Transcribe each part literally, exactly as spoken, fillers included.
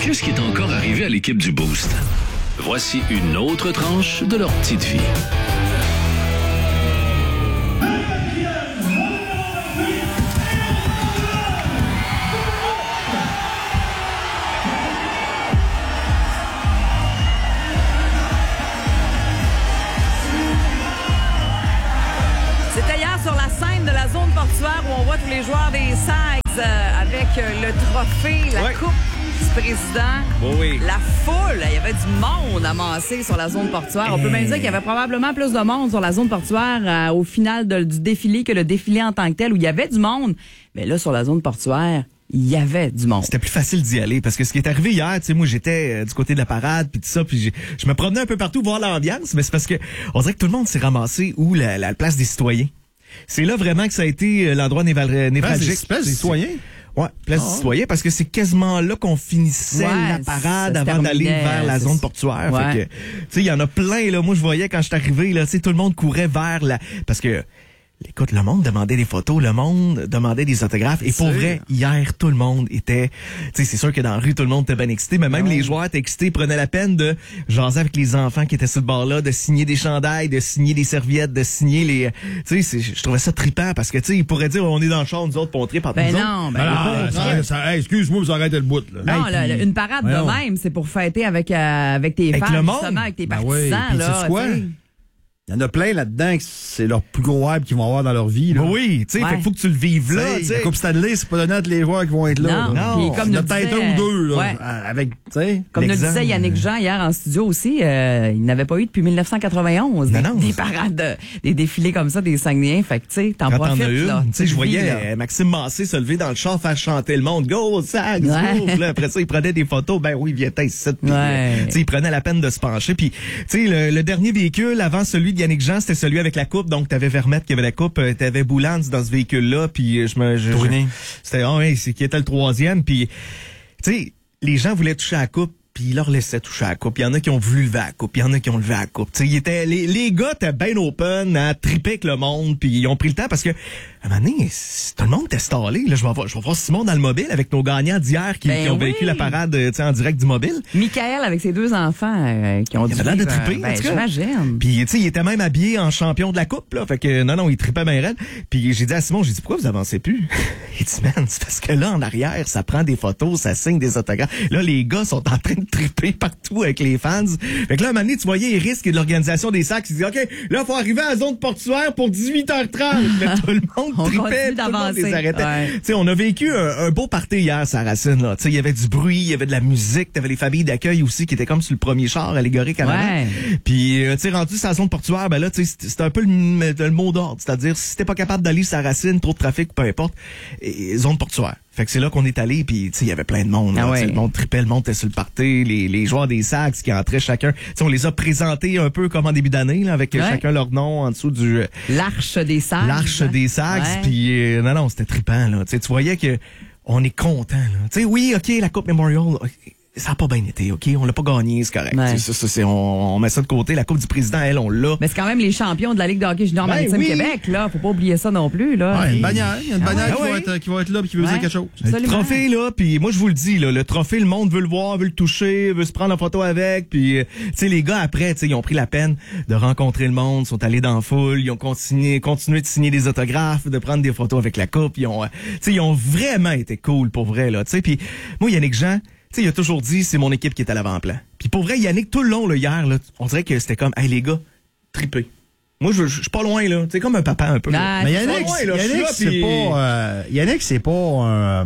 Qu'est-ce qui est encore arrivé à l'équipe du Boost? Voici une autre tranche de leur petite vie. C'était hier sur la scène de la zone portuaire où on voit tous les joueurs des Sags euh, avec euh, le trophée, la ouais. coupe du président. Oh oui. La foule, il y avait du monde amassé sur la zone portuaire. On peut même dire qu'il y avait probablement plus de monde sur la zone portuaire euh, au final de, du défilé que le défilé en tant que tel, où il y avait du monde. Mais là, sur la zone portuaire, il y avait du monde. C'était plus facile d'y aller parce que ce qui est arrivé hier, tu sais, moi j'étais euh, du côté de la parade puis tout ça, puis je me promenais un peu partout voir l'ambiance, mais c'est parce que on dirait que tout le monde s'est ramassé où la, la place des citoyens. C'est là vraiment que ça a été euh, l'endroit néval- névralgique. Place des citoyens? Ouais, place Ah. des citoyens, parce que c'est quasiment là qu'on finissait Ouais, la parade ça se avant d'aller terminait, vers la c'est zone ça. portuaire. Ouais. Fait que, tu sais, il y en a plein, là. Moi, je voyais quand je suis arrivé, là, tu sais, tout le monde courait vers la... Parce que, écoute, le monde demandait des photos, le monde demandait des autographes. Et pour sûr. vrai, hier, tout le monde était... Tu sais, c'est sûr que dans la rue, tout le monde était bien excité, mais même Ouais. les joueurs étaient excités, prenaient la peine de jaser avec les enfants qui étaient sur le bord-là, de signer des chandails, de signer des serviettes, de signer les... Tu sais, c'est- je trouvais ça trippant parce que, tu sais, ils pourraient dire, on est dans le char, nous autres, puis on trippe entre Ben nous autres. non, ben Ben non. là, ça arrête- ça- hey, excuse-moi, vous arrêtez le bout. Là. Non, Hey, là, puis- là, une parade Voyons. de même, c'est pour fêter avec, euh, avec tes Avec fans, le monde. justement, avec tes Ben partisans. oui, puis là, sais-tu quoi? tu sais. Il y en a plein là-dedans que c'est leur plus gros hype qu'ils vont avoir dans leur vie. Là. Ben oui, tu sais, Ouais. fait qu'il faut que tu le vives là, tu T'sais, sais. La Coupe Stanley, c'est pas donné à tous les joueurs qui vont être là. Non. là. Puis comme Il y en a nous peut-être disait- un ou deux, là. Ouais. Avec, tu sais. Comme nous le L'exemple, disait Yannick Jean hier en studio aussi, euh, il n'avait pas eu depuis dix-neuf cent quatre-vingt-onze Non, des, non. des parades, de- des défilés comme ça, des Saguenayens. Fait que, tu sais, t'en Quand t'en profites, as une, là. tu sais, je Tu voyais vis, là. euh, Maxime Massé se lever dans le char, faire chanter le monde. Go, Sags, Ouais. go! Puis là, après ça, il prenait des photos. Ben oui, viens ici. Puis, Ouais. euh, tu sais, il prenait la peine de se pencher. Puis, tu sais, le, le dernier véhicule, avant celui de Yannick Jean, c'était celui avec la coupe. Donc, t'avais Vermette qui avait la coupe, euh, t'avais Boulans dans ce véhicule-là. Puis, euh, je me... je- Tourné. je- C'était, ah ouais, c'est qui était le troisième. Puis, tu sais, les gens voulaient toucher à la coupe. Puis ils leur laissaient toucher à la coupe. Il y en a qui ont voulu lever à la coupe. Il y en a qui ont levé à la coupe. Tu sais, ils étaient, les, les gars étaient bien open à triper avec le monde. Puis ils ont pris le temps parce que, à un moment donné, c'est- tout le monde était stallé. Là, je vais voir, je vais voir Simon dans le mobile avec nos gagnants d'hier qui, Ben qui ont oui. vécu la parade euh, tu sais, en direct du mobile. Michael avec ses deux enfants euh, qui ont Il dû avait l'air de vivre, triper, euh, en ben, tout cas. j'imagine. Puis, tu sais, il était même habillé en champion de la coupe, là. Fait que, non, non, il tripait bien raide. Puis, j'ai dit à Simon, j'ai dit, pourquoi vous avancez plus? Il dit, man, c'est parce que là, en arrière, ça prend des photos, ça signe des autographes. Là, les gars sont en train de triper partout avec les fans. Fait que là, à un moment donné, tu voyais les risques de l'organisation des sacs. Ils disaient, OK, là, faut arriver à la zone portuaire pour dix-huit heures trente. Mais tout le monde On tripait, continue tout le monde d'avancer. les arrêtait. Ouais. Tu sais, on a vécu un, un beau party hier, ça Racine, là. Tu sais, il y avait du bruit, il y avait de la musique, t'avais les familles d'accueil aussi qui étaient comme sur le premier char allégorique en Ouais. avant. Puis, euh, tu sais, rendu sur la zone portuaire, ben là, tu sais, c'était un peu le, le mot d'ordre. C'est-à-dire, si t'es pas capable d'aller sur la Racine, trop de trafic, peu importe, et, zone portuaire. Fait que c'est là qu'on est allé, puis tu sais, il y avait plein de monde. Ah là. ouais. Tu sais, le monde tripait, le monde était sur le party, les, les joueurs des Sags qui entraient chacun. Tu sais, on les a présentés un peu comme en début d'année, là, avec Ouais. chacun leur nom en dessous du... euh, L'arche des sacs. L'arche des Sags, Ouais. puis euh, non, non, c'était trippant, là. Tu sais, tu voyais que on est content, là. Tu sais, oui, OK, la Coupe Memorial, ça a pas bien été, OK? On l'a pas gagné, c'est correct. Ouais. Tu sais, Ça, ça, c'est, on, on met ça de côté. La Coupe du Président, elle, on l'a. Mais c'est quand même les champions de la Ligue de hockey junior Ben maritime oui. Québec, là. Faut pas oublier ça non plus, là. Ouais, une bannière. Il y a une Ah bannière ouais. qui, Ah va ouais. être, qui va être là et qui veut Ouais. dire quelque chose. Le Absolument. trophée, là, puis moi, je vous le dis, là, le trophée, le monde veut le voir, veut le toucher, veut se prendre en photo avec, puis, euh, tu sais, les gars, après, tu sais, ils ont pris la peine de rencontrer le monde, sont allés dans la foule, ils ont continué, continué de signer des autographes, de prendre des photos avec la coupe, ils ont, euh, tu sais, ils ont vraiment été cool, pour vrai, là, tu sais, puis moi, Yannick Jean, tu sais, il a toujours dit, c'est mon équipe qui est à l'avant-plan. Puis pour vrai, Yannick, tout le long, là, hier, là, on dirait que c'était comme, hey, les gars, tripez. Moi, je je suis pas loin, là. Tu sais, comme un papa, un peu. là. Ah, Mais c'est Yannick, pas loin, là, je suis Yannick, là, c'est puis- pas... euh, Yannick, c'est pas un...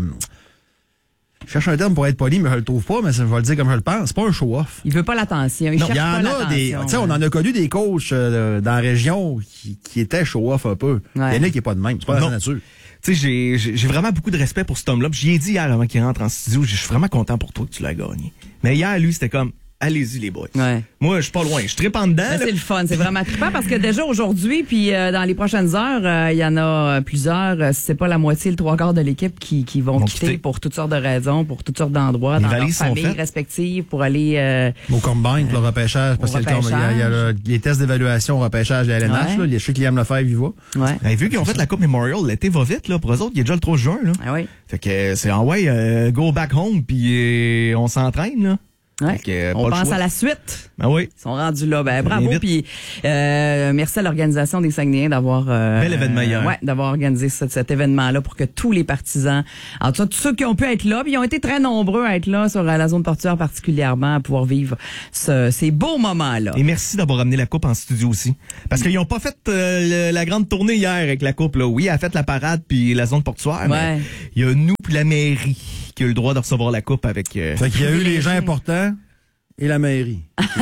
Je cherche un terme pour être poli, mais je le trouve pas, mais je vais le dire comme je le pense. C'est pas un show-off. Il veut pas l'attention. Il Non, cherche il y pas en a l'attention. des. Tu sais, on en a connu des coachs euh, dans la région qui, qui étaient show-off un peu. Ouais. Yannick est pas de même. C'est pas Non. la nature. Tu sais, j'ai, j'ai j'ai vraiment beaucoup de respect pour cet homme-là. Puis j'y ai dit hier avant qu'il rentre en studio, je suis vraiment content pour toi que tu l'as gagné. Mais hier, lui, c'était comme, allez-y les boys. Ouais. Moi, je suis pas loin. Je trippe en dedans. Ben, là. c'est le fun, c'est vraiment trippant parce que déjà aujourd'hui, puis euh, dans les prochaines heures, euh, il y en a plusieurs, euh, si c'est pas la moitié, le trois quarts de l'équipe qui, qui vont Vont quitter quitter. pour toutes sortes de raisons, pour toutes sortes d'endroits, Les dans leurs valises sont familles faites. respectives, pour aller... Euh, Au combine, pour le repêchage, parce Au qu'il y a, le- il y a- il y a le- les tests d'évaluation au repêchage de la L N H. Ouais. Là, je sais qu'Iliam Lefebvre y va. ouais. Ben, vu qu'ils ont fait la Coupe Memorial, l'été va vite, là. Pour eux autres, il y a déjà le trois juin, là. Ah oui. Fait que c'est en ouais, euh, go back home, puis euh, on s'entraîne, là. Ouais. Fait que, euh, On pas le pense choix. à la suite. Ben oui. Ils sont rendus là. Ben, bravo. vite. Puis euh, merci à l'organisation des Saguenayens d'avoir euh, Bel événement hier. euh, ouais, d'avoir organisé ce- cet événement-là pour que tous les partisans, en tout cas tous ceux qui ont pu être là, puis ils ont été très nombreux à être là sur euh, la zone portuaire particulièrement, à pouvoir vivre ce- ces beaux moments-là. Et merci d'avoir amené la coupe en studio aussi. Parce qu'ils ont pas fait euh, le- la grande tournée hier avec la coupe, là. Oui, elle a fait la parade puis la zone portuaire, Ouais. mais il y a nous puis la mairie qui a eu le droit de recevoir la coupe avec... euh, Fait qu'il y a eu les gens importants et la mairie.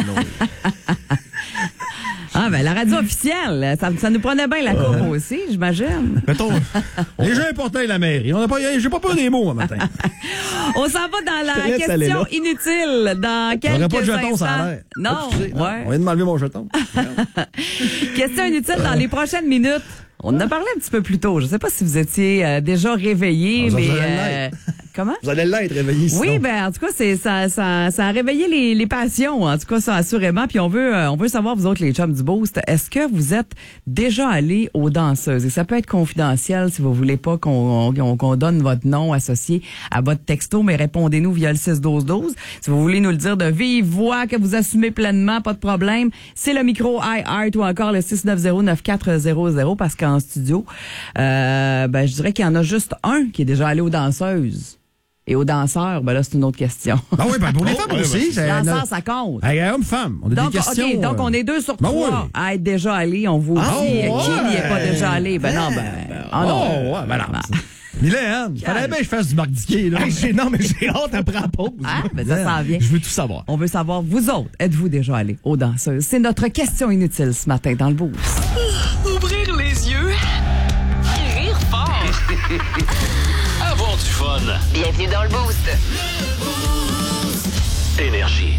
Ah ben la radio officielle, ça, ça nous prenait bien la coupe aussi, j'imagine. Mettons, Les gens importants et la mairie. On n'a pas, j'ai pas peur des mots, un matin. On s'en va dans la Laisse aller question là. inutile dans quelques J'aurais pas de jeton, ça a instants. l'air. Non, Ah, tu sais, ouais. On vient de m'enlever mon jeton. Question inutile dans les prochaines minutes. On en a parlé un petit peu plus tôt. Je ne sais pas si vous étiez euh, déjà réveillés, Ah, vous mais allez euh, comment? Vous allez l'être réveillé sinon. Oui, ben en tout cas, c'est ça, ça, ça a réveillé les, les passions. En tout cas, ça assurément. Puis on veut, euh, on veut savoir vous autres les chums du Boost, est-ce que vous êtes déjà allés aux danseuses? Et ça peut être confidentiel si vous voulez pas qu'on on- qu'on donne votre nom associé à votre texto, mais répondez-nous via le six douze douze. Si vous voulez nous le dire de vive voix, que vous assumez pleinement, pas de problème. C'est le micro iHeart ou encore le six neuf zéro neuf quatre zéro zéro parce qu'en studio, euh, ben je dirais qu'il y en a juste un qui est déjà allé aux danseuses. Et aux danseurs, ben là, c'est une autre question. Ah oui, ben pour les Oh, femmes ouais, aussi. c'est- Danseurs, ça compte. Hey, homme-femme, on a Donc, des questions. OK, donc euh, on est deux sur Ben trois oui. à être déjà allés. On vous Ah, dit, euh, ouais. qui n'y est pas déjà allé? Ben non, ben, ah non. Oh, ouais, ben non. Mylène, fallait bien que je fasse du Marc Diquet, là. hey, j'ai- non, mais j'ai hâte après la pause. Ah, ben ça s'en vient. Je veux tout savoir. On veut savoir, vous autres, êtes-vous déjà allés aux danseuses? C'est notre question inutile ce matin dans le Boost. Ouvrir les yeux et rire fort. Avoir du fun. Bienvenue dans le Boost. Énergie.